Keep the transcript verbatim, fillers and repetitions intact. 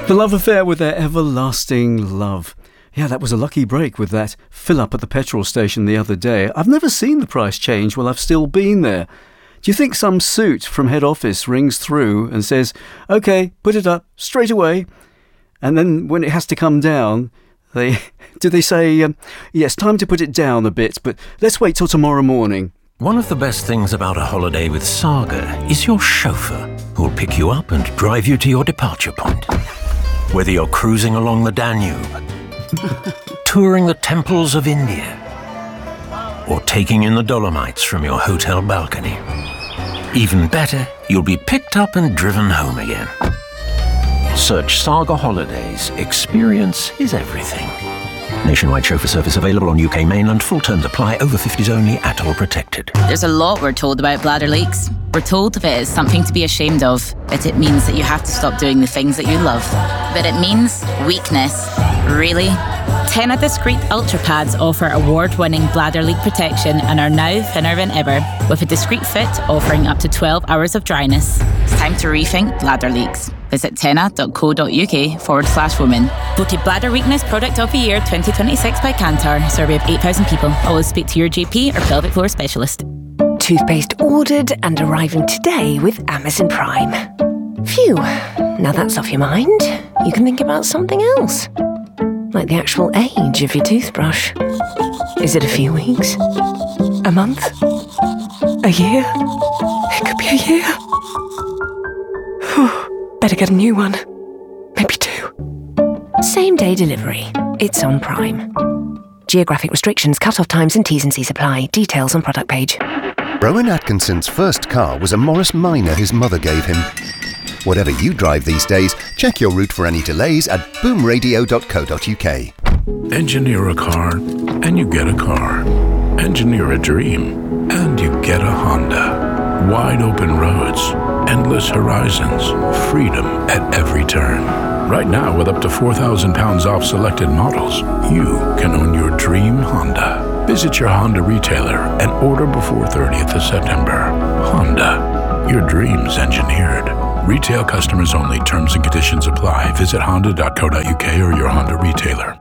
The love affair with their everlasting love. Yeah, that was a lucky break with that fill up at the petrol station the other day. I've never seen the price change while I've still been there. Do you think some suit from head office rings through and says, OK, put it up straight away? And then when it has to come down, they do they say, um, yes, time to put it down a bit, but let's wait till tomorrow morning? One of the best things about a holiday with Saga is your chauffeur, who'll pick you up and drive you to your departure point. Whether you're cruising along the Danube, touring the temples of India, or taking in the Dolomites from your hotel balcony. Even better, you'll be picked up and driven home again. Search Saga Holidays. Experience is everything. Nationwide chauffeur service available on U K mainland. Full terms apply. Over fifties only. Atoll protected. There's a lot we're told about bladder leaks. We're told that it is something to be ashamed of, that it means that you have to stop doing the things that you love. That it means weakness. Really? Tena Discreet Ultra Pads offer award-winning bladder leak protection and are now thinner than ever, with a discreet fit offering up to twelve hours of dryness. It's time to rethink bladder leaks. Visit tena.co.uk forward slash women. Voted Bladder Weakness Product of the Year twenty twenty-six by Kantar. Survey of eight thousand people. Always speak to your G P or pelvic floor specialist. Toothpaste ordered and arriving today with Amazon Prime. Phew, now that's off your mind. You can think about something else. Like the actual age of your toothbrush. Is it a few weeks? A month? A year? It could be a year. Whew, better get a new one. Maybe two. Same day delivery. It's on Prime. Geographic restrictions, cut-off times and T's and C's apply. Details on product page. Rowan Atkinson's first car was a Morris Minor his mother gave him. Whatever you drive these days, check your route for any delays at boom radio dot co dot uk. Engineer a car, and you get a car. Engineer a dream, and you get a Honda. Wide open roads, endless horizons, freedom at every turn. Right now, with up to four thousand pounds off selected models, you can own your dream Honda. Visit your Honda retailer and order before thirtieth of September. Honda, your dreams engineered. Retail customers only. Terms and conditions apply. Visit honda dot co dot uk or your Honda retailer.